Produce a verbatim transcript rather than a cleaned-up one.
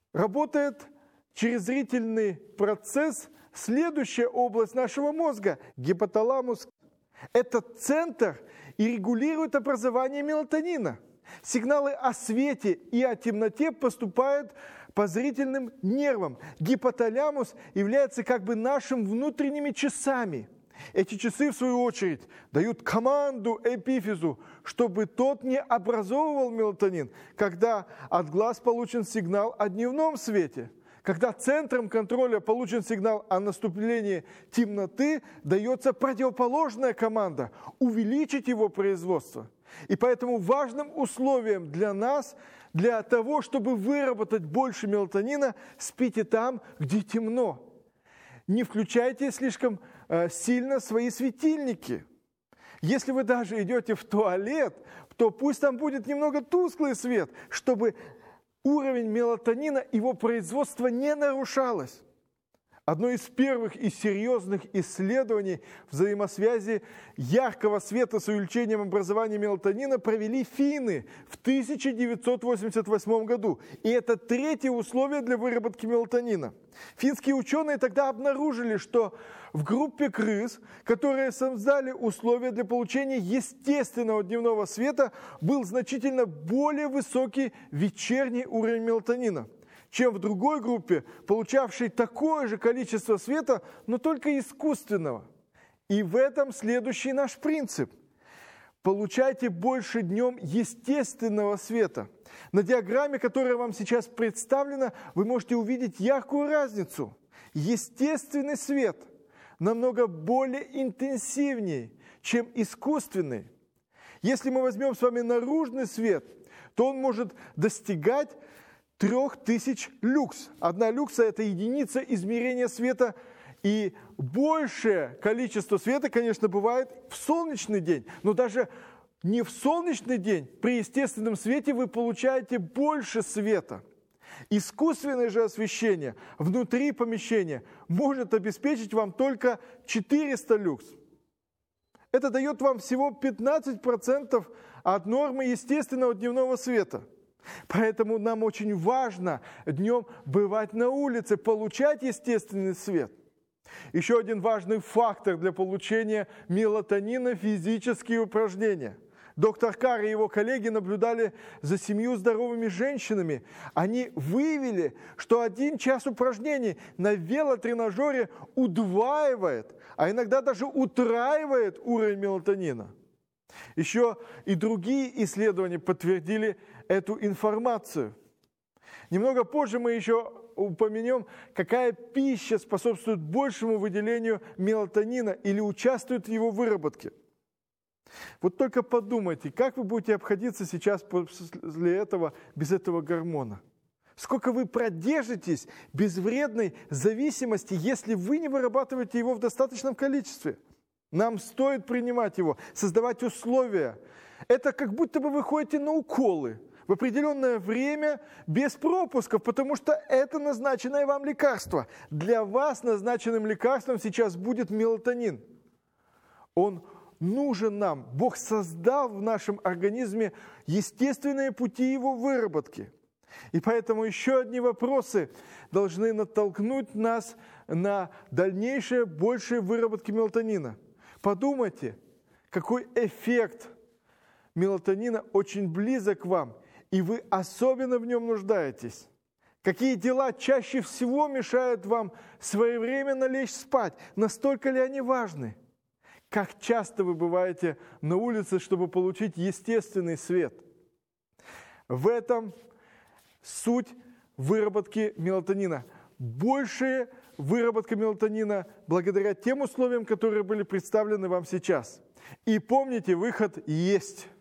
работает через зрительный процесс следующая область нашего мозга – гипоталамус. Этот центр и регулирует образование мелатонина. Сигналы о свете и о темноте поступают по зрительным нервам. Гипоталамус является как бы нашими внутренними часами. Эти часы, в свою очередь, дают команду эпифизу, чтобы тот не образовывал мелатонин, когда от глаз получен сигнал о дневном свете. Когда центром контроля получен сигнал о наступлении темноты, дается противоположная команда – увеличить его производство. И поэтому важным условием для нас, для того, чтобы выработать больше мелатонина, спите там, где темно. Не включайте слишком э, сильно свои светильники. Если вы даже идете в туалет, то пусть там будет немного тусклый свет, чтобы уровень мелатонина, его производство не нарушалось. Одно из первых и серьезных исследований взаимосвязи яркого света с увеличением образования мелатонина провели финны в тысяча девятьсот восемьдесят восьмом году. И это третье условие для выработки мелатонина. Финские ученые тогда обнаружили, что в группе крыс, которые создали условия для получения естественного дневного света, был значительно более высокий вечерний уровень мелатонина, чем в другой группе, получавшей такое же количество света, но только искусственного. И в этом следующий наш принцип. Получайте больше днем естественного света. На диаграмме, которая вам сейчас представлена, вы можете увидеть яркую разницу. Естественный свет намного более интенсивнее, чем искусственный. Если мы возьмем с вами наружный свет, то он может достигать трех тысяч люкс. Одна люкса – это единица измерения света. И большее количество света, конечно, бывает в солнечный день. Но даже не в солнечный день, при естественном свете вы получаете больше света. Искусственное же освещение внутри помещения может обеспечить вам только четыреста люкс. Это дает вам всего пятнадцать процентов от нормы естественного дневного света. Поэтому нам очень важно днем бывать на улице, получать естественный свет. Еще один важный фактор для получения мелатонина – физические упражнения. Доктор Карр и его коллеги наблюдали за семью здоровыми женщинами. Они выявили, что один час упражнений на велотренажере удваивает, а иногда даже утраивает уровень мелатонина. Еще и другие исследования подтвердили эту информацию. Немного позже мы еще упомянем, какая пища способствует большему выделению мелатонина или участвует в его выработке. Вот только подумайте, как вы будете обходиться сейчас после этого без этого гормона? Сколько вы продержитесь без вредной зависимости, если вы не вырабатываете его в достаточном количестве? Нам стоит принимать его, создавать условия. Это как будто бы вы ходите на уколы в определенное время без пропусков, потому что это назначенное вам лекарство. Для вас назначенным лекарством сейчас будет мелатонин. Он нужен нам. Бог создал в нашем организме естественные пути его выработки. И поэтому еще одни вопросы должны натолкнуть нас на дальнейшее большее выработки мелатонина. Подумайте, какой эффект мелатонина очень близок к вам, и вы особенно в нем нуждаетесь. Какие дела чаще всего мешают вам своевременно лечь спать? Настолько ли они важны? Как часто вы бываете на улице, чтобы получить естественный свет? В этом суть выработки мелатонина. Большая выработка мелатонина благодаря тем условиям, которые были представлены вам сейчас. И помните, выход есть.